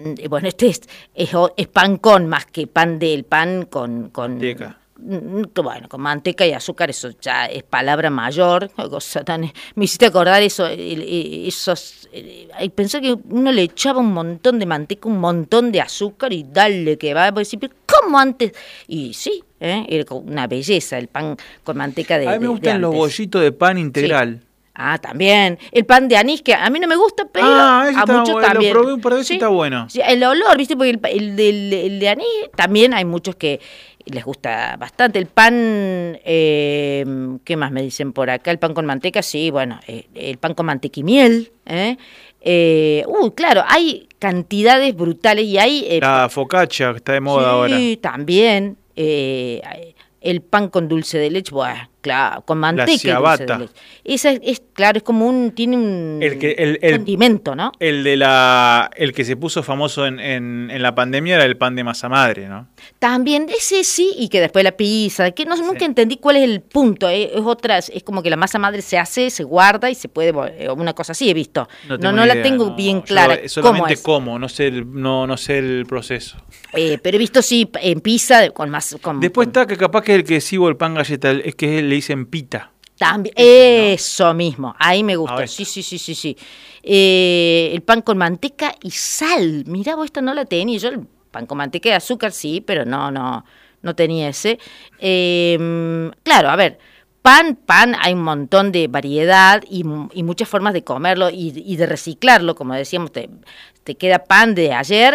Bueno, es pan con más que pan del pan con Manteca. bueno, con manteca y azúcar, eso ya es palabra mayor, cosa tan, me hiciste acordar eso, pensé que uno le echaba un montón de manteca, un montón de azúcar y dale que va, pues decir, pero ¿cómo antes? Y sí, era como una belleza el pan con manteca A mí me de gustan los antes. bollitos de pan integral. Sí. Ah, también. El pan de anís, que a mí no me gusta, pero Ese a está muchos bueno, también. lo probé un par de veces y Sí, está bueno. sí, el olor, ¿viste? Porque el de anís también hay muchos que les gusta bastante. El pan, ¿qué más me dicen por acá? El pan con manteca, sí, bueno, el pan con manteca y miel, claro, hay cantidades brutales y hay... La focaccia, que está de moda ahora. Sí, también. El pan con dulce de leche, bueno, claro, con manteca y dulce de ciabatta. leche. Esa claro, es como tiene un El condimento, ¿no? El que se puso famoso en la pandemia era el pan de masa madre, ¿no? También ese sí, y que después la pizza, que nunca entendí cuál es el punto, es como que la masa madre se hace, se guarda y se puede, una cosa así he visto. No Idea, la tengo bien clara. Yo solamente ¿Cómo es? no sé no sé el proceso. Pero he visto sí en pizza con más... Después está que capaz que el que sigo el pan galleta, es que le dicen pita. También, eso mismo, ahí me gusta, sí. El pan con manteca y sal, mirá vos, esta no la tenía, yo el pan con manteca y azúcar sí, pero no tenía ese. Claro, a ver, pan, hay un montón de variedad y muchas formas de comerlo y de reciclarlo, como decíamos, te queda pan de ayer,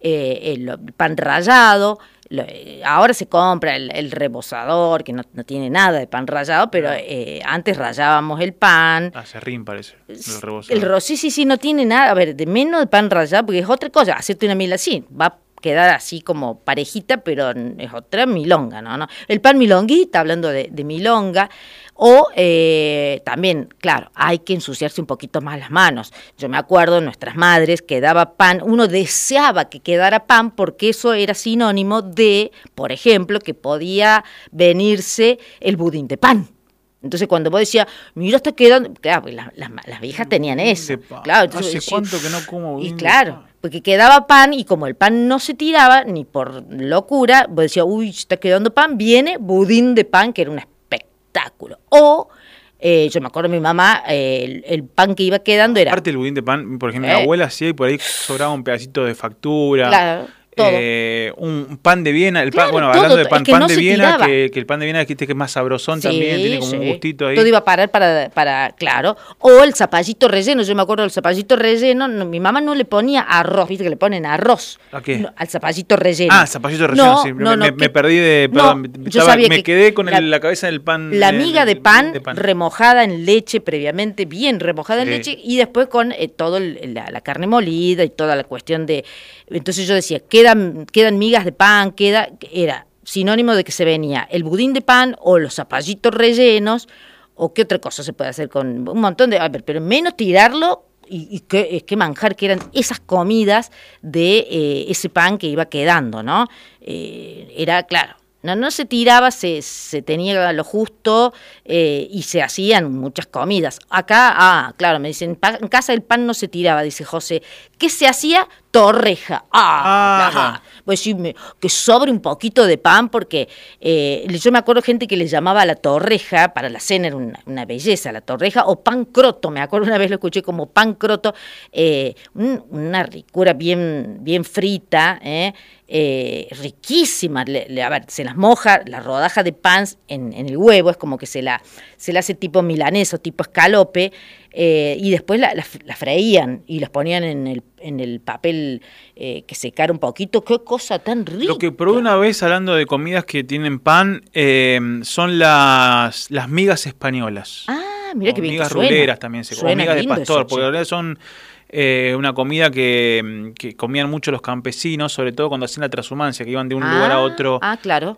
el pan rallado. Ahora se compra el rebozador, que no tiene nada de pan rallado, pero antes rallábamos el pan. Serrín parece, el rebozador. Sí, no tiene nada, a ver, de menos de pan rallado, porque es otra cosa, hacerte una miel así, va a quedar así como parejita, pero es otra milonga, ¿no? El pan milonguita, hablando de milonga, o también, claro, hay que ensuciarse un poquito más las manos. Yo me acuerdo de nuestras madres que daba pan, uno deseaba que quedara pan porque eso era sinónimo de, por ejemplo, que podía venirse el budín de pan. Entonces cuando vos decías, mira, está quedando, claro, pues las viejas tenían eso. Claro, entonces, ¿hace cuánto que no como budín? Y claro, porque quedaba pan y como el pan no se tiraba, ni por locura, vos decías, uy, está quedando pan, viene budín de pan, que era un espectáculo. O, yo me acuerdo de mi mamá, el pan que iba quedando era... Aparte del budín de pan, por ejemplo, mi abuela hacía y por ahí sobraba un pedacito de factura. Claro. Todo. Un pan de Viena, Claro, hablando de pan, es que pan no de se Viena, tiraba. que el pan de Viena que es más sabrosón también, tiene como un gustito ahí. Todo iba a parar para, claro. O el zapallito relleno, yo me acuerdo del zapallito relleno, mi mamá no le ponía arroz, viste que le ponen arroz. ¿A qué? No, al zapallito relleno. Zapallito relleno, sí. Me perdí de... Perdón, me quedé con la cabeza del pan. La miga de pan remojada en leche previamente, bien remojada en leche, y después con todo la carne molida y toda la cuestión de... Entonces yo decía, quedan migas de pan, era sinónimo de que se venía el budín de pan o los zapallitos rellenos, o qué otra cosa se puede hacer con un montón de... A ver, pero menos tirarlo y que manjar, que eran esas comidas de ese pan que iba quedando, ¿no? Era, claro, no se tiraba, se tenía lo justo y se hacían muchas comidas. Acá, claro, me dicen, en casa el pan no se tiraba, dice José. ¿Qué se hacía? Torreja. Claro. Pues sí, que sobre un poquito de pan, porque yo me acuerdo gente que le llamaba a la torreja, para la cena era una belleza la torreja, o pan croto, me acuerdo una vez lo escuché como pan croto, una ricura bien frita, riquísima. A ver, se las moja la rodaja de pan en el huevo, es como que se la hace tipo milanesa o tipo escalope, y después la freían y las ponían en el papel que secara un poquito. Qué cosa tan rica. Lo que probé una vez hablando de comidas que tienen pan son las migas españolas. Mira que bien migas que suena. ruleras también o migas de pastor, eso, porque en realidad son una comida que comían mucho los campesinos, sobre todo cuando hacían la transhumancia, que iban de un lugar a otro. Claro.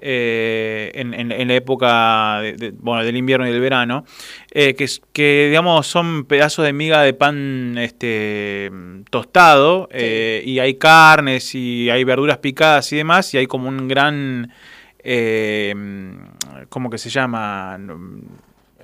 En la época del invierno y del verano, que digamos son pedazos de miga de pan tostado, sí. Y hay carnes y hay verduras picadas y demás, y hay como un gran ¿cómo que se llama?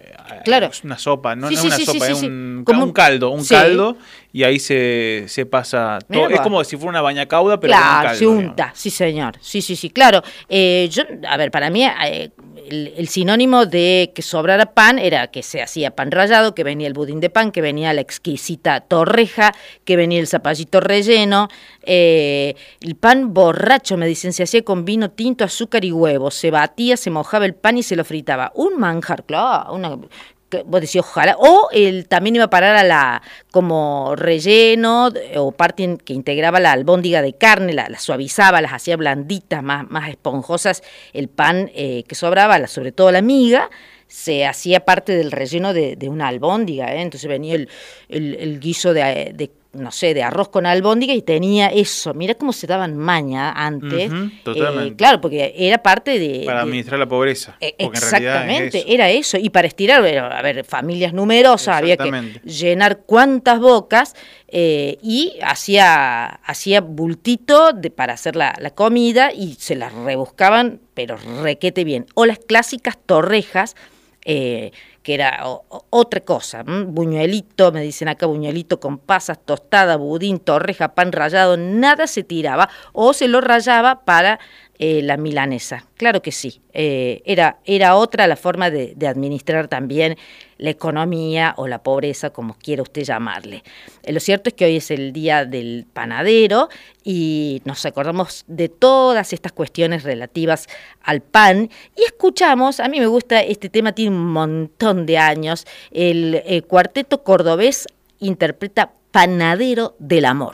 Claro. Es una sopa, no, Sí, no sí, es una sí, sopa, sí, es sí. un Como caldo, sí. caldo, y ahí se pasa todo. Mirá Es vos. como si fuera una bañacauda, pero con un Claro, caldo. se unta, digamos. sí señor, sí, claro. Yo, a ver, para mí el sinónimo de que sobrara pan era que se hacía pan rallado, que venía el budín de pan, que venía la exquisita torreja, que venía el zapallito relleno, el pan borracho, me dicen, se hacía con vino tinto, azúcar y huevo, se batía, se mojaba el pan y se lo fritaba. Un manjar, claro, vos decís, ojalá, o también iba a parar como relleno o parte que integraba la albóndiga de carne, la suavizaba, las hacía blanditas, más esponjosas, el pan que sobraba, sobre todo la miga, se hacía parte del relleno de una albóndiga, entonces venía el guiso de no sé, de arroz con albóndiga y tenía eso. Mira cómo se daban maña antes. Totalmente. Claro, porque era parte de... Para administrar la pobreza. Exactamente, era eso. Y para estirar, a ver, familias numerosas, había que llenar cuantas bocas y hacía bultito para hacer la comida y se las rebuscaban, pero requete bien. O las clásicas torrejas, que era otra cosa, buñuelito, me dicen acá, buñuelito con pasas, tostada, budín, torreja, pan rallado, nada se tiraba o se lo rallaba para la milanesa. Claro que sí, era otra la forma de administrar también la economía o la pobreza, como quiera usted llamarle. Lo cierto es que hoy es el día del panadero y nos acordamos de todas estas cuestiones relativas al pan y escuchamos, a mí me gusta este tema, tiene un montón de años, el cuarteto cordobés interpreta Panadero del Amor.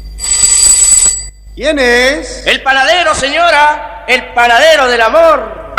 ¿Quién es? El panadero, señora, el panadero del amor.